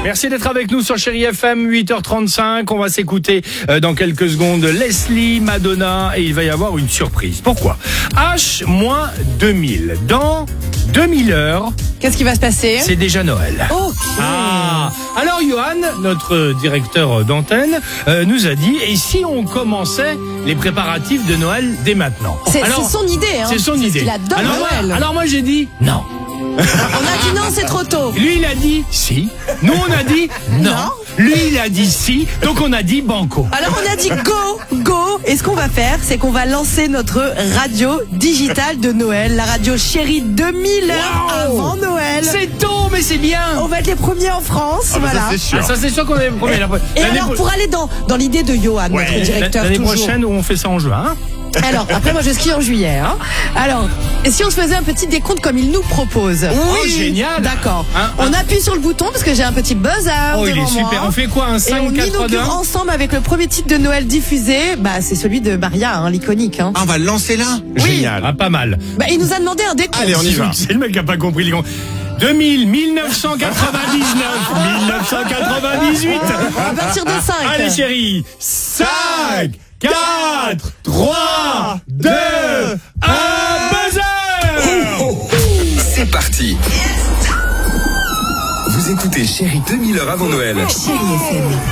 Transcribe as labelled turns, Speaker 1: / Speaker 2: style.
Speaker 1: Merci d'être avec nous sur Chéri FM, 8h35. On va s'écouter dans quelques secondes Leslie, Madonna, et il va y avoir une surprise. Pourquoi ? H-2000. Dans 2000 heures.
Speaker 2: Qu'est-ce qui va se passer ?
Speaker 1: C'est déjà Noël.
Speaker 2: Ok.
Speaker 1: Ah. Alors Johan, notre directeur d'antenne, nous a dit, et si on commençait les préparatifs de Noël dès maintenant ?
Speaker 2: C'est son idée, hein.
Speaker 1: C'est son idée.
Speaker 2: Il adore Noël.
Speaker 1: Alors moi j'ai dit non.
Speaker 2: On a dit non, c'est trop tôt.
Speaker 1: Lui il a dit si. Nous on a dit non. Lui il a dit si. Donc on a dit banco.
Speaker 2: Alors on a dit go. Et ce qu'on va faire, c'est qu'on va lancer notre radio digitale de Noël, la radio Chéri 2000 heures avant Noël.
Speaker 1: C'est tôt, mais c'est bien.
Speaker 2: On va être les premiers en France, voilà.
Speaker 1: Ça c'est sûr. Ça c'est sûr qu'on est les premiers.
Speaker 2: Et alors pour aller dans l'idée de Johan, notre directeur
Speaker 1: l'année
Speaker 2: toujours.
Speaker 1: prochaine où on fait ça en juin. Hein.
Speaker 2: Alors, après, moi, je skie en juillet. Hein. Alors, et si on se faisait un petit décompte comme il nous propose ?
Speaker 1: Oui, génial.
Speaker 2: D'accord. On appuie sur le bouton parce que j'ai un petit buzzer.
Speaker 1: Oh, il est super.
Speaker 2: Moi.
Speaker 1: On fait quoi, un 5, 4, 3, 2 ?
Speaker 2: Et on inaugure ensemble avec le premier titre de Noël diffusé. Bah, c'est celui de Maria, hein, l'iconique. Hein.
Speaker 3: Ah, on va le lancer là ?
Speaker 2: Oui.
Speaker 3: Génial.
Speaker 1: Ah, pas mal.
Speaker 2: Bah, il nous a demandé un décompte.
Speaker 3: Allez, on y va.
Speaker 1: C'est le mec qui a pas compris les comptes. 2000, 1999, 1998.
Speaker 2: À partir de 5.
Speaker 1: Allez, chérie. 5, 4, 3, 2, 1, buzzer!
Speaker 4: C'est parti. Vous écoutez Chéri 2000 heures avant Noël.
Speaker 2: Chéri FM.